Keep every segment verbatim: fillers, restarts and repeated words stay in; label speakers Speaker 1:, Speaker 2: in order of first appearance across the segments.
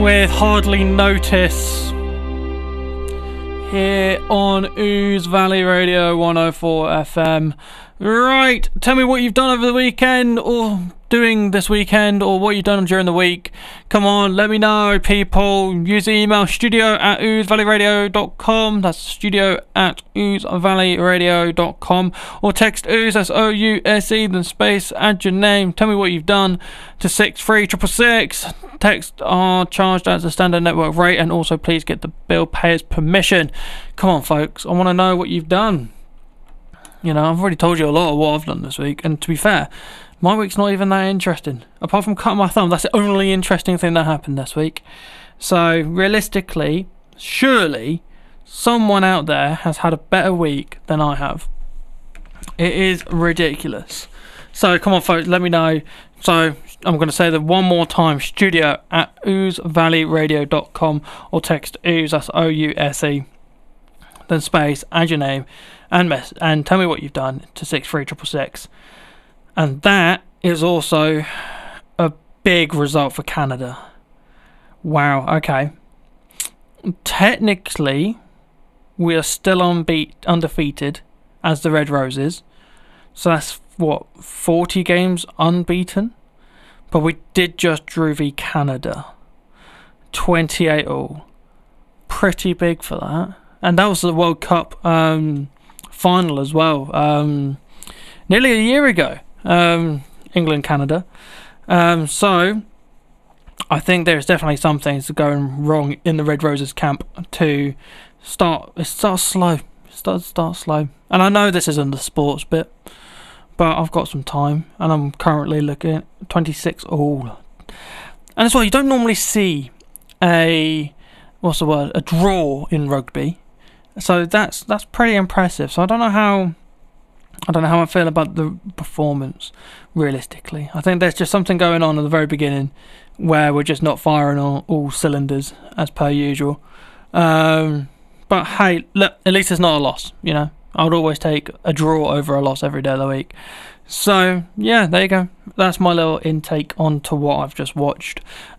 Speaker 1: with Hardly Notice here on Ooze Valley Radio one oh four F M. Right, tell me what you've done over the weekend or doing this weekend or what you've done during the week. Come on, let me know, people. Use the email studio at ooze valley radio dot com. That's studio at ooze valley radio dot com. Or text ooze, that's O U S E, then space, add your name. Tell me what you've done to six three six six six. Texts are charged as a standard network rate, and also please get the bill payer's permission. Come on, folks, I want to know what you've done. You know, I've already told you a lot of what I've done this week, and to be fair, my week's not even that interesting. Apart from cutting my thumb, that's the only interesting thing that happened this week. So, realistically, surely, someone out there has had a better week than I have. It is ridiculous. So, come on, folks, let me know. So, I'm going to say that one more time, studio at ooze valley radio dot com, or text ooze, that's O U S E, then space, add your name, and mess, and tell me what you've done to six three six six six. And that is also a big result for Canada. Wow, okay. Technically, we are still unbeat, undefeated as the Red Roses. So that's, what, forty games unbeaten? But we did just drew v Canada. twenty-eight all. Pretty big for that. And that was the World Cup um, final as well. Um, nearly a year ago. Um, England, Canada. Um, so, I think there's definitely some things going wrong in the Red Roses camp to start. It starts slow. Start start slow. And I know this isn't the sports bit, but I've got some time, and I'm currently looking at twenty-six all. And as well, you don't normally see a what's the word? A draw in rugby. So that's that's pretty impressive. So I don't know how. I don't know how I feel about the performance, realistically. I think there's just something going on at the very beginning where we're just not firing on all cylinders, as per usual. Um, but hey, look, at least it's not a loss, you know. I would always take a draw over a loss every day of the week. So, yeah, there you go. That's my little intake onto what I've just watched.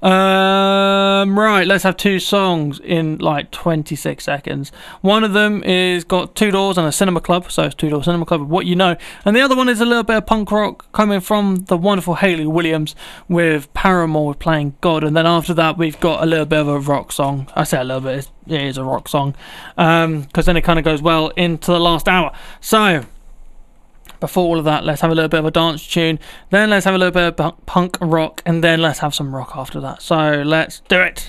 Speaker 1: Um, right, let's have two songs in like twenty-six seconds. One of them is got Two Doors and a Cinema Club, so it's Two Door Cinema Club, What You Know. And the other one is a little bit of punk rock coming from the wonderful Hayley Williams with Paramore playing God. And then after that, we've got a little bit of a rock song. I say a little bit, it is a rock song. Um, because then it kind of goes well into the last hour. So, before all of that, let's have a little bit of a dance tune, then let's have a little bit of punk rock, and then let's have some rock after that. So let's do it.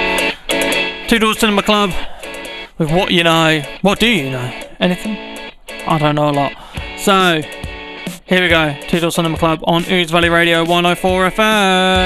Speaker 1: Two Doors Cinema Club with What You Know. What do you know? Anything? I don't know a lot. So here we go. Two Doors Cinema Club on Ooze Valley Radio one oh four F M.